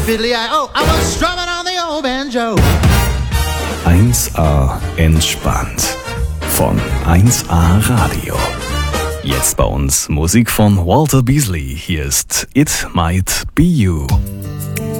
Fiddly-I-oh, I was strumming on the old banjo. 1A entspannt von 1A Radio. Jetzt bei uns Musik von Walter Beasley. Hier ist It Might Be You.